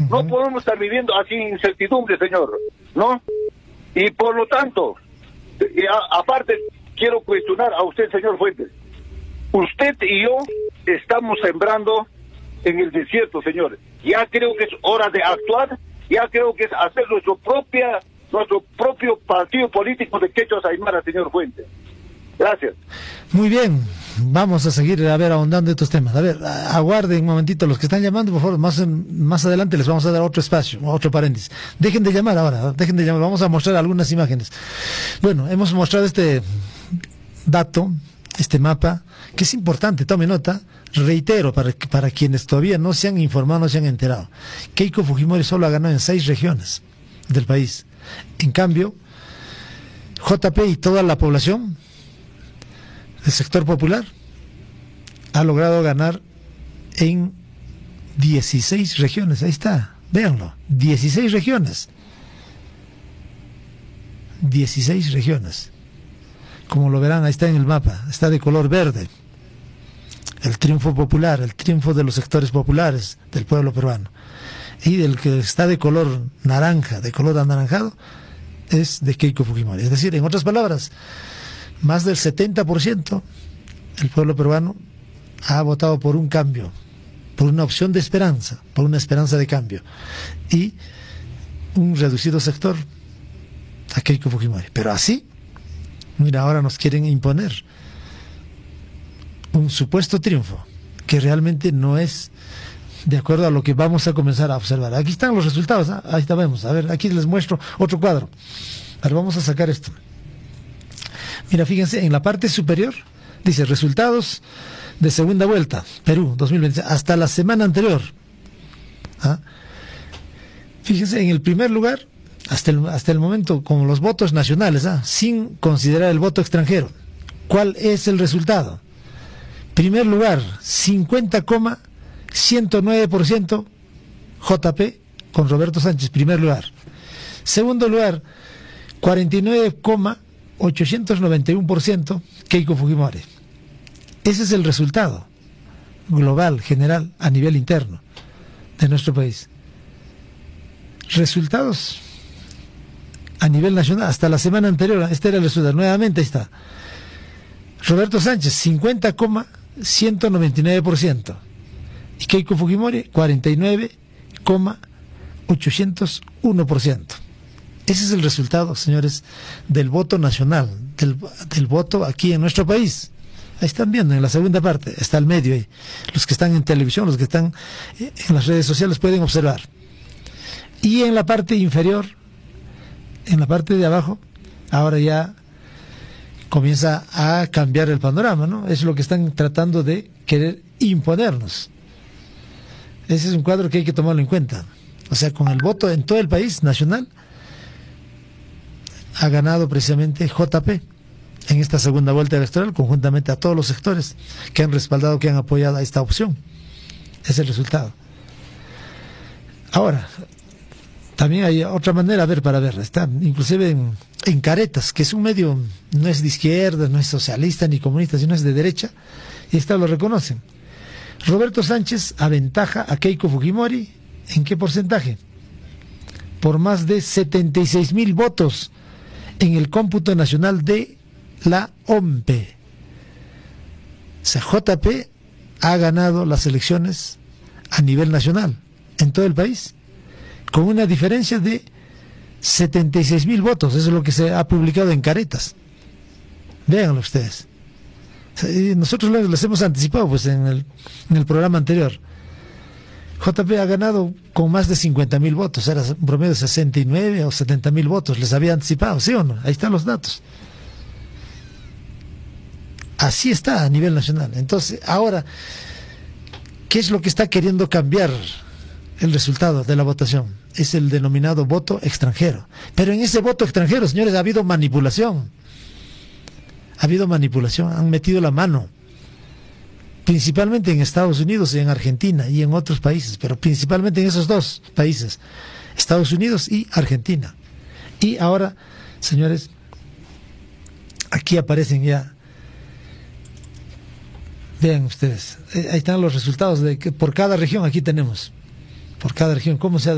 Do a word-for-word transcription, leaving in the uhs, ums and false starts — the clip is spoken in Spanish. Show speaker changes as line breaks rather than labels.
Uh-huh. No podemos estar viviendo así incertidumbre, señor, ¿no? Y por lo tanto, y a, aparte, quiero cuestionar a usted, señor Fuentes. Usted y yo estamos sembrando en el desierto, señor. Ya creo que es hora de actuar, ya creo que es hacer nuestro propia, nuestro propio partido político de Quechua Aymara, señor Fuentes. Gracias.
Muy bien, vamos a seguir a ver ahondando estos temas. A ver, aguarden un momentito los que están llamando, por favor, más, más adelante les vamos a dar otro espacio, otro paréntesis. Dejen de llamar ahora, dejen de llamar, vamos a mostrar algunas imágenes. Bueno, hemos mostrado este dato, este mapa, que es importante, tome nota, reitero, para, para quienes todavía no se han informado, no se han enterado. Keiko Fujimori solo ha ganado en seis regiones del país. En cambio, J P y toda la población el sector popular ha logrado ganar en dieciséis regiones. Ahí está, véanlo, dieciséis regiones. dieciséis regiones. Como lo verán, ahí está en el mapa, está de color verde. El triunfo popular, el triunfo de los sectores populares del pueblo peruano. Y del que está de color naranja, de color anaranjado, es de Keiko Fujimori. Es decir, en otras palabras, más del setenta por ciento del pueblo peruano ha votado por un cambio, por una opción de esperanza, por una esperanza de cambio. Y un reducido sector a Keiko Fujimori. Pero así, mira, ahora nos quieren imponer un supuesto triunfo que realmente no es de acuerdo a lo que vamos a comenzar a observar. Aquí están los resultados, ¿eh? Ahí está, vemos. A ver, aquí les muestro otro cuadro. A ver, vamos a sacar esto. Mira, fíjense, en la parte superior dice resultados de segunda vuelta, Perú dos mil veinte, hasta la semana anterior. ¿Ah? Fíjense, en el primer lugar, hasta el, hasta el momento, con los votos nacionales, ¿ah? Sin considerar el voto extranjero. ¿Cuál es el resultado? Primer lugar, cincuenta coma ciento nueve por ciento J P con Roberto Sánchez, primer lugar. Segundo lugar, cuarenta y nueve coma ochocientos noventa y uno por ciento Keiko Fujimori. Ese es el resultado global, general, a nivel interno de nuestro país. Resultados a nivel nacional, hasta la semana anterior, este era el resultado, nuevamente ahí está. Roberto Sánchez, cincuenta coma ciento noventa y nueve por ciento. Y Keiko Fujimori, cuarenta y nueve coma ochocientos uno por ciento. Ese es el resultado, señores, del voto nacional, del, del voto aquí en nuestro país. Ahí están viendo, en la segunda parte, está el medio ahí. Los que están en televisión, los que están en las redes sociales pueden observar. Y en la parte inferior, en la parte de abajo, ahora ya comienza a cambiar el panorama, ¿no? Es lo que están tratando de querer imponernos. Ese es un cuadro que hay que tomarlo en cuenta. O sea, con el voto en todo el país nacional, ha ganado precisamente J P en esta segunda vuelta electoral, conjuntamente a todos los sectores que han respaldado, que han apoyado a esta opción. Ese es el resultado. Ahora, también hay otra manera, a ver, para ver, está inclusive en, en Caretas, que es un medio, no es de izquierda, no es socialista ni comunista, sino es de derecha, y esta lo reconocen. Roberto Sánchez aventaja a Keiko Fujimori, ¿en qué porcentaje? Por más de setenta y seis mil votos en el cómputo nacional de la O M P E. O sea, J P ha ganado las elecciones a nivel nacional, en todo el país, con una diferencia de setenta y seis mil votos. Eso es lo que se ha publicado en Caretas. Véanlo ustedes. O sea, nosotros les hemos anticipado pues en el, en el programa anterior. J P ha ganado con más de cincuenta mil votos, era un promedio de sesenta y nueve o setenta mil votos, les había anticipado, ¿sí o no? Ahí están los datos. Así está a nivel nacional. Entonces, ahora, ¿qué es lo que está queriendo cambiar el resultado de la votación? Es el denominado voto extranjero. Pero en ese voto extranjero, señores, ha habido manipulación. Ha habido manipulación, han metido la mano. Principalmente en Estados Unidos y en Argentina y en otros países, pero principalmente en esos dos países, Estados Unidos y Argentina. Y ahora, señores, aquí aparecen ya, vean ustedes, ahí están los resultados de que por cada región, aquí tenemos, por cada región, cómo se ha